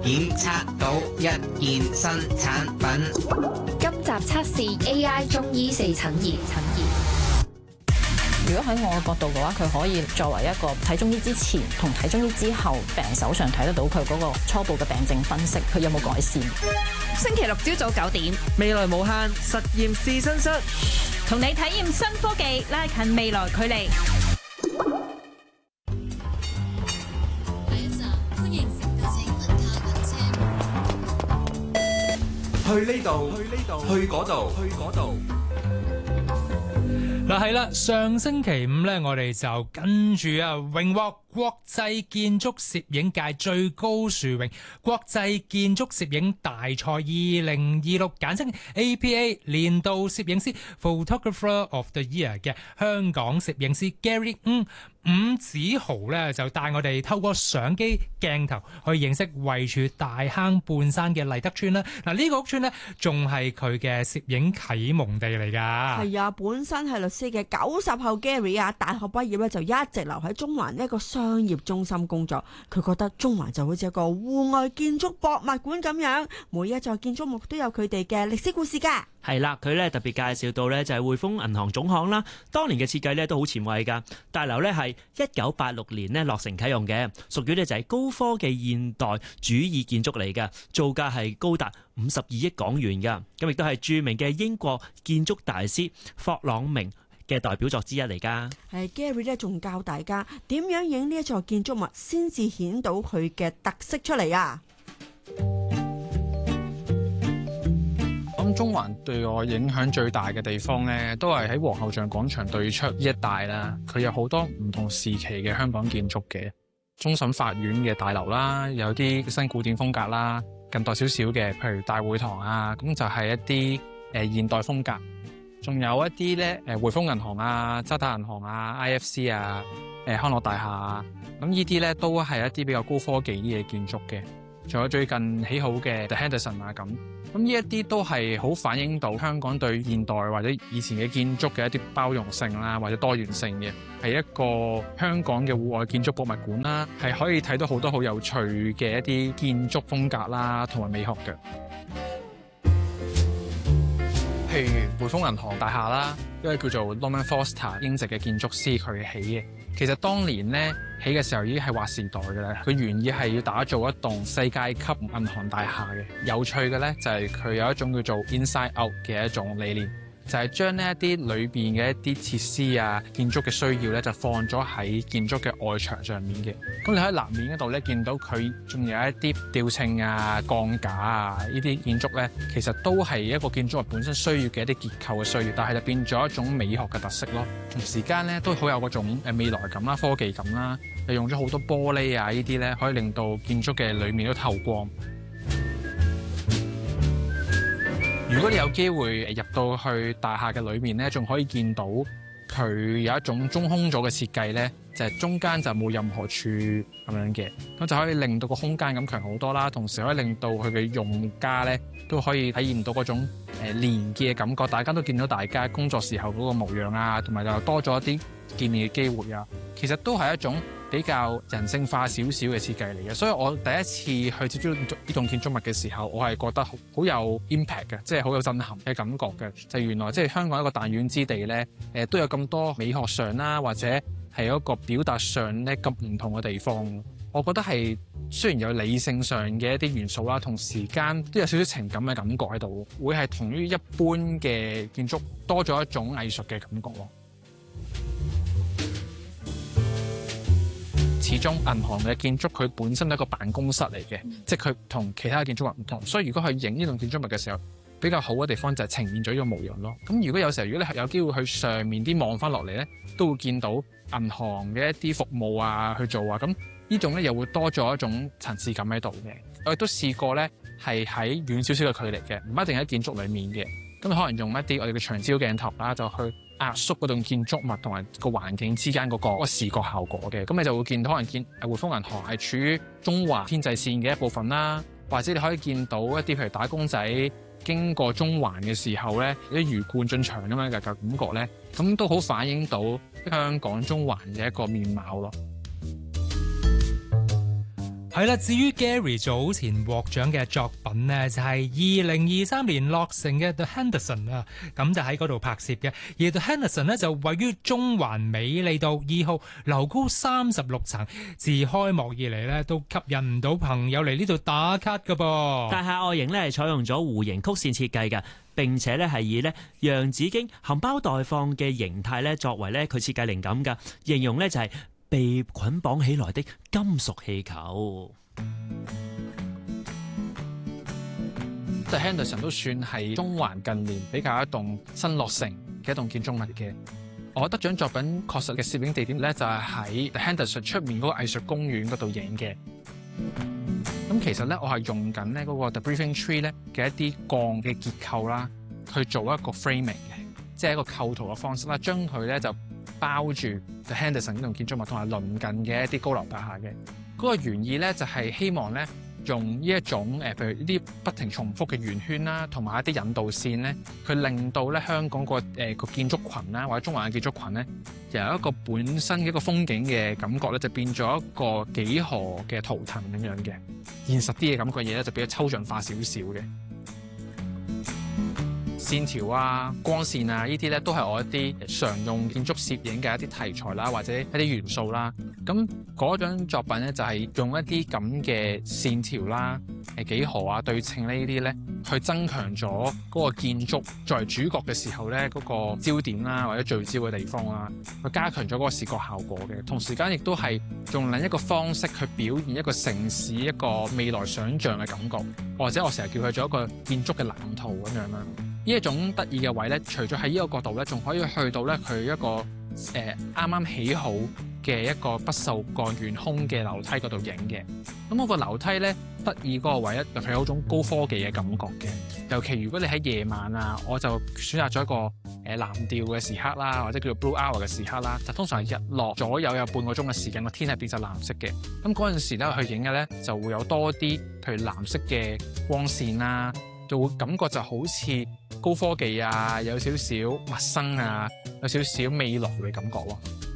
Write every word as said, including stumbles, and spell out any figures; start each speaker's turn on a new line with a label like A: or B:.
A: 檢測到一件新產品。
B: 今集測試 A I 中醫四診儀。診儀
C: 如果喺我嘅角度嘅話，佢可以作為一個睇中醫之前同睇中醫之後病人手上睇得到佢嗰個初步嘅病症分析，佢有冇改善。
D: 星期六朝早九點，
E: 未來無限實驗試身室，
D: 同你體驗新科技，拉近未來距離。
F: 第一站，歡迎乘搭請問下緊車。
G: 去呢度，去呢度，去嗰度，去嗰度。
H: 嗱係啦，上星期五咧，我哋就跟住啊榮獲國際建築攝影界最高殊榮國際建築攝影大賽二零二六，簡稱 A P A 年度攝影師 Photographer of the Year 嘅香港攝影師 Gary 伍伍子豪咧，就帶我哋透過相機鏡頭去認識位處大坑半山嘅麗德村啦。嗱，呢個屋村咧仲係佢嘅攝影啟蒙地嚟噶。
I: 係啊，本身係律師嘅九十後 Gary 啊，大學畢業咧就一直留喺中環一個商業中心工作。佢覺得中環就好似一個戶外建築博物館咁樣，每一座建築物都有佢哋嘅歷史故事噶。
E: 係啦，佢咧特別介紹到咧就係匯豐銀行總行啦，當年嘅設計咧都好前衛噶。大樓咧係一九八六年咧落成啟用嘅，屬於咧就係高科技現代主義建築嚟嘅，造價係高達五十二億港元噶。咁亦都係著名嘅英國建築大師霍朗明嘅代表作之一嚟噶。
I: 係 Gary 咧仲教大家點樣影呢一座建築物先至顯到佢嘅特色出嚟啊！
J: 咁中環對我影響最大嘅地方咧，都係喺皇后像廣場對出呢一帶啦。佢有好多唔同時期嘅香港建築嘅，終審法院嘅大樓啦，有啲新古典風格啦，近代少少嘅，譬如大會堂啊，咁就係一啲誒、呃、現代風格。仲有一啲咧誒匯豐銀行啊、渣打銀行啊、I F C 啊、誒、呃、康樂大廈啊，咁呢啲咧都係一啲比較高科技啲嘅建築嘅。仲有最近起好嘅 The Henderson 啊，咁咁呢一啲都係好反映到香港對現代或者以前嘅建築嘅一啲包容性啦，或者多元性嘅，係一個香港嘅戶外建築博物館啦，係可以睇到好多好有趣嘅一啲建築風格啦，同埋美學嘅。譬如匯豐銀行大廈啦，一位叫做 Norman Foster 英籍嘅建築師佢起嘅。其實當年咧起嘅時候已經係劃時代嘅啦。佢原意係要打造一棟世界級銀行大廈嘅。有趣嘅咧就係佢有一種叫做 Inside Out 嘅一種理念，就係將呢一啲裏邊嘅一啲設施啊、建築嘅需要咧，就放咗喺建築嘅外牆上面嘅。咁你喺南面嗰度咧見到佢仲有一啲吊稱啊、鋼架啊呢啲建築咧，其實都係一個建築物本身需要嘅一啲結構嘅需要，但係就變咗一種美學嘅特色咯。同時間咧都好有嗰種誒未來感啦、科技感啦，又用咗好多玻璃啊呢啲咧，可以令到建築嘅裏面都透光。如果你有機會入到去大廈嘅裏面咧，仲可以見到佢有一種中空咗嘅設計咧，就係、是、中間就冇任何柱咁樣嘅，咁就可以令到個空間感強好多啦。同時可以令到佢嘅用家咧都可以體驗到嗰種誒連結嘅感覺，大家都見到大家工作時候嗰個模樣啊，同埋就多咗一啲見面嘅機會啊。其實都係一種比較人性化少少嘅設計嚟嘅，所以我第一次去接觸呢棟建築物嘅時候，我係覺得好有 impact 嘅，即係好有震撼嘅感覺嘅。就係、原來即係香港一個彈丸之地咧，誒、呃、都有咁多美學上啦，或者係一個表達上咧咁唔同嘅地方。我覺得係雖然有理性上嘅一啲元素啦，同時間都有少少情感嘅感覺喺度，會係同於一般嘅建築多咗一種藝術嘅感覺咯。始終銀行嘅建築佢本身係一個辦公室嚟嘅，嗯、即係佢同其他嘅建築物唔同，所以如果去影呢棟建築物嘅時候，比較好嘅地方就係呈現咗呢個模樣咯。咁如果有時候如果你有機會去上面啲望翻落嚟咧，都會見到銀行嘅一啲服務啊去做啊，咁呢種咧又會多咗一種層次感喺度嘅。我亦都試過咧係喺遠少少嘅距離嘅，唔一定喺建築裡面嘅，咁可能用一啲我哋嘅長焦鏡頭啦，就去壓縮嗰棟建築物同埋個環境之間嗰個視覺效果嘅，咁你就會見到可能見匯豐銀行係處於中環天際線嘅一部分啦，或者你可以見到一啲譬如打工仔經過中環嘅時候咧，一啲魚貫進場咁樣嘅感覺咧，咁都好反映到香港中環嘅一個面貌咯。
H: 係啦，至於 Gary 早前獲獎嘅作品呢，就係二零二三年落成嘅 The Henderson 啊，咁就喺嗰度拍攝嘅。而 The Henderson 呢，就位於中環美利道二號，樓高三十六層，自開幕以嚟呢，都吸引唔到朋友嚟呢度打卡噶噃。
E: 大廈外形呢係採用咗弧形曲線設計嘅，並且呢係以呢洋紫荊含苞待放嘅形態呢作為呢佢設計靈感㗎，形容呢就係被捆綁起來的金屬氣球。
J: The Henderson 都算係中環近年比較一棟新落成嘅一棟建築物嘅。我得獎作品確實嘅攝影地點咧，就係喺 The Henderson 出面嗰個藝術公園嗰度影嘅。咁其實咧，我係用緊咧嗰個 The Briefing Tree 咧嘅一啲鋼嘅結構啦，去做一個 framing 嘅，即係一個構圖嘅方式啦，將佢咧就包住 The Henderson 呢棟建築物同埋鄰近嘅一啲高樓大廈嘅。嗰個原意咧就係希望咧用呢一種誒，譬如呢啲不停重複嘅圓圈啦，同埋一啲引導線咧，去令到咧香港個誒個建築群啦，或者中環嘅建築群咧，由一個本身嘅一個風景嘅感覺咧，就變咗一個幾何嘅圖騰咁樣嘅。現實啲嘅感覺嘢咧，就比較抽象化少少嘅。線條啊、光線啊，呢啲咧都係我一啲常用建築攝影嘅一啲題材啦，或者一啲元素啦。咁嗰張作品咧就係用一啲咁嘅線條啦、誒幾何啊、對稱呢啲咧，去增強咗嗰個建築作為主角嘅時候咧嗰個焦點啦，或者聚焦嘅地方啦，去加強咗嗰個視覺效果嘅。同時間亦都係用另一個方式去表現一個城市一個未來想像嘅感覺，或者我成日叫佢做一個建築嘅藍圖咁樣啦。呢一種得意嘅位咧，除咗喺呢個角度咧，仲可以去到咧佢一個誒啱啱起好嘅一個不鏽鋼懸空嘅樓梯嗰度影嘅。咁嗰個樓梯咧得意嗰個位咧，就係有種高科技嘅感覺嘅。尤其如果你喺夜晚啊，我就選擇咗一個誒藍調嘅時刻啦，或者叫做 blue hour 嘅時刻啦，就通常係日落左右有半個鐘嘅時間，個天係變晒藍色嘅。咁嗰陣時咧去影嘅咧，就會有多啲譬如藍色嘅光線啦，就會感覺就好似高科技啊，有少少陌生啊，有少少未來嘅感覺喎。